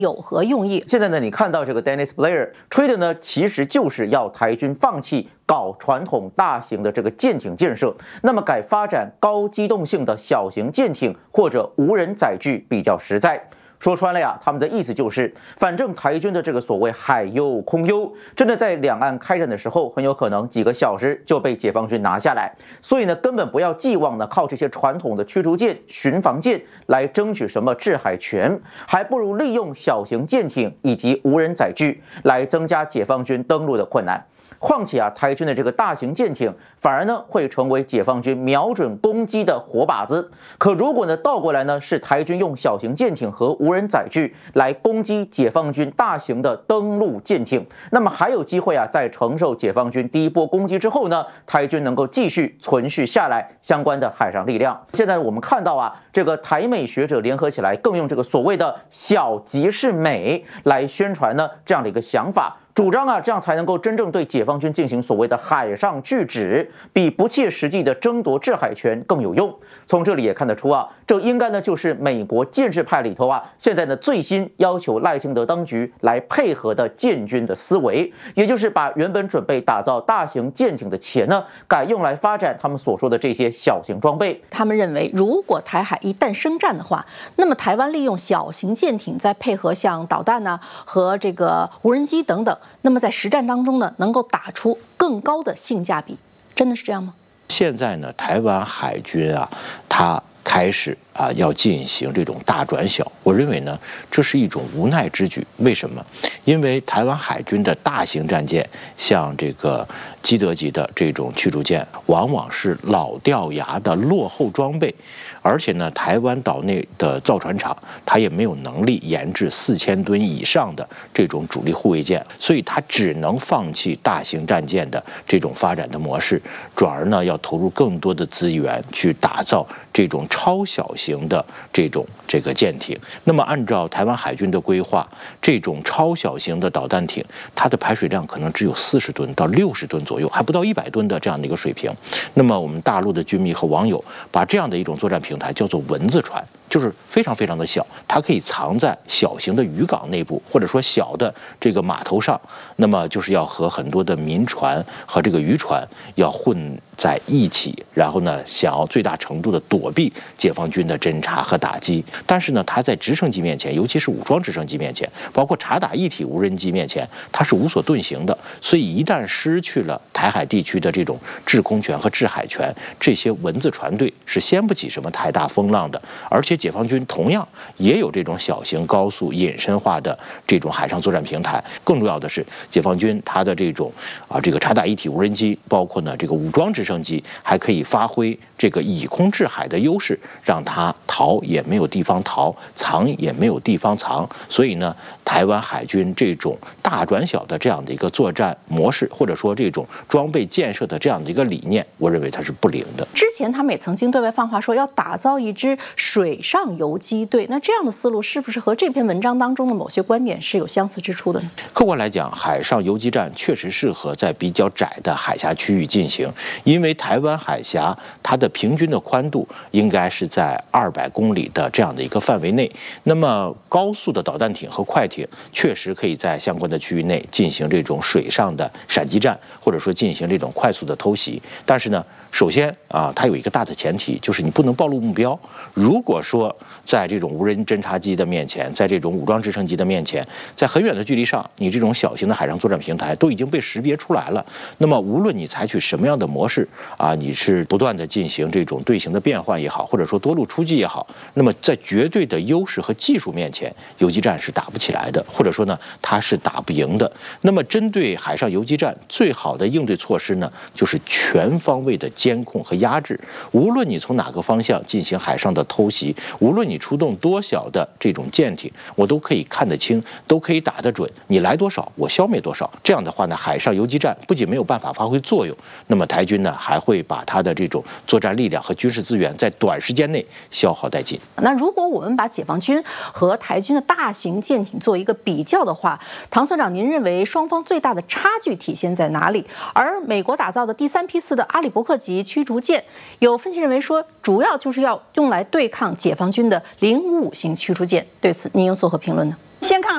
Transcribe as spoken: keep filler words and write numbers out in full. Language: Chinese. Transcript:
有何用意？ 现在呢，你看到这个 Dennis Blair 吹的呢，其实就是要台军放弃搞传统大型的这个舰艇建设，那么改发展高机动性的小型舰艇或者无人载具比较实在。说穿了呀，他们的意思就是，反正台军的这个所谓海优空优，真的在两岸开战的时候，很有可能几个小时就被解放军拿下来。所以呢，根本不要寄望呢靠这些传统的驱逐舰、巡防舰来争取什么制海权，还不如利用小型舰艇以及无人载具来增加解放军登陆的困难。况且啊，台军的这个大型舰艇反而呢会成为解放军瞄准攻击的活靶子。可如果呢倒过来呢，是台军用小型舰艇和无人载具来攻击解放军大型的登陆舰艇，那么还有机会啊，在承受解放军第一波攻击之后呢，台军能够继续存续下来相关的海上力量。现在我们看到啊，这个台美学者联合起来，更用这个所谓的小即是美来宣传呢这样的一个想法。主张啊，这样才能够真正对解放军进行所谓的海上拒止，比不切实际的争夺制海权更有用。从这里也看得出啊，这应该呢就是美国建制派里头啊，现在呢最新要求赖清德当局来配合的建军的思维，也就是把原本准备打造大型舰艇的钱呢，改用来发展他们所说的这些小型装备。 他们认为，如果台海一旦生战的话，那么台湾利用小型舰艇，再配合像导弹呢、啊、和这个无人机等等。那么在实战当中呢，能够打出更高的性价比，真的是这样吗？ 现在呢，台湾海军啊，它开始啊要进行这种大转小，我认为呢，这是一种无奈之举。为什么？因为台湾海军的大型战舰，像这个基德级的这种驱逐舰，往往是老掉牙的落后装备，而且呢，台湾岛内的造船厂它也没有能力研制四千吨以上的这种主力护卫舰，所以它只能放弃大型战舰的这种发展的模式，转而呢要投入更多的资源去打造这种超小型的这种这个舰艇。那么按照台湾海军的规划，这种超小型的导弹艇，它的排水量可能只有四十吨到六十吨左右，还不到一百吨的这样的一个水平。那么我们大陆的军迷和网友把这样的一种作战平台叫做蚊子船，就是非常非常的小，它可以藏在小型的渔港内部，或者说小的这个码头上，那么就是要和很多的民船和这个渔船要混在一起，然后呢，想要最大程度的躲避解放军的侦察和打击。但是呢，它在直升机面前，尤其是武装直升机面前，包括察打一体无人机面前，它是无所遁形的。所以一旦失去了台海地区的这种制空权和制海权，这些蚊子船队是掀不起什么太大风浪的。而且解放军同样也有这种小型高速隐身化的这种海上作战平台。更重要的是，解放军它的这种啊这个察打一体无人机，包括呢这个武装直升机，还可以发挥这个以空制海的优势，让它逃也没有地方逃，藏也没有地方藏。所以呢，台湾海军这种大转小的这样的一个作战模式，或者说这种装备建设的这样的一个理念，我认为它是不灵的。 之前他们也曾经对外放话说要打造一支水上游击队，那这样的思路是不是和这篇文章当中的某些观点是有相似之处的呢？ 客观来讲，海上游击战确实适合在比较窄的海峡区域进行，因为台湾海峡它的平均的宽度应该是在二百公里的这样的一个范围内。那么高速的导弹艇和快艇确实可以在相关的区域内进行这种水上的闪击战，或者说进行这种快速的偷袭。但是呢，首先啊，它有一个大的前提，就是你不能暴露目标。如果说在这种无人侦察机的面前，在这种武装直升机的面前，在很远的距离上，你这种小型的海上作战平台都已经被识别出来了，那么无论你采取什么样的模式啊，你是不断的进行这种队形的变换也好，或者说多路出击也好，那么在绝对的优势和技术面前，游击战是打不起来的，或者说呢，它是打不赢的。那么针对海上游击战，最好的应对措施呢，就是全方位的监控和压制。无论你从哪个方向进行海上的偷袭，无论你出动多小的这种舰艇，我都可以看得清，都可以打得准，你来多少我消灭多少。这样的话呢，海上游击战不仅没有办法发挥作用，那么台军呢还会把它的这种作战力量和军事资源在短时间内消耗殆尽。 那如果我们把解放军和台军的大型舰艇做一个比较的话，唐所长您认为双方最大的差距体现在哪里？而美国打造的第三批次的阿里伯克级驱逐舰，有分析认为说主要就是要用来对抗解放军的零五五型驱逐舰，对此您有作何评论呢？ 先看